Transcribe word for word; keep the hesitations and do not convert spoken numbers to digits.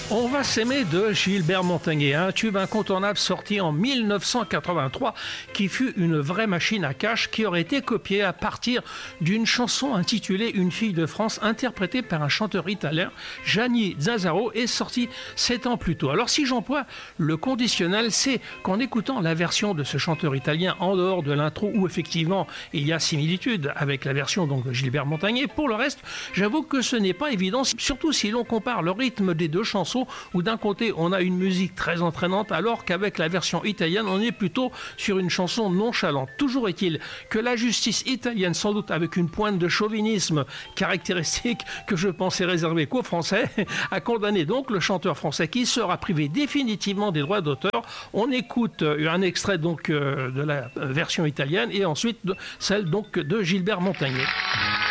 On va s'aimer de Gilbert Montagné, un tube incontournable sorti en mille neuf cent quatre-vingt-trois qui fut une vraie machine à cash qui aurait été copiée à partir d'une chanson intitulée Une fille de France interprétée par un chanteur italien, Gianni Zazzaro, et sorti sept ans plus tôt. Alors si j'emploie le conditionnel, c'est qu'en écoutant la version de ce chanteur italien en dehors de l'intro où effectivement il y a similitude avec la version donc de Gilbert Montagné, pour le reste, j'avoue que ce n'est pas évident, surtout si l'on compare le rythme des deux chansons où d'un côté on a une musique très entraînante alors qu'avec la version italienne on est plutôt sur une chanson nonchalante. Toujours est-il que la justice italienne, sans doute avec une pointe de chauvinisme caractéristique que je pensais réserver qu'aux Français, a condamné donc le chanteur français qui sera privé définitivement des droits d'auteur. On écoute un extrait donc de la version italienne et ensuite celle donc de Gilbert Montagné.